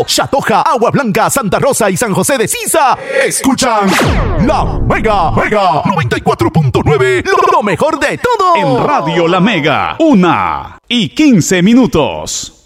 Chatoja, Agua Blanca, Santa Rosa y San José de Sisa escuchan La Mega 94.9, lo mejor de todo en Radio La Mega, 1:15.